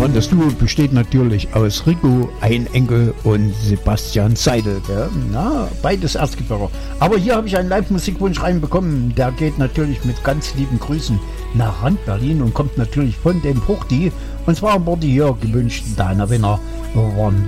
und das Duo besteht natürlich aus Rico Einenkel und Sebastian Seidel. Gell? Na, beides Erzgebirger. Aber hier habe ich einen Live-Musikwunsch reinbekommen. Der geht natürlich mit ganz lieben Grüßen nach Rand Berlin und kommt natürlich von dem Fruchti. Und zwar wurde hier gewünscht, deiner Winner waren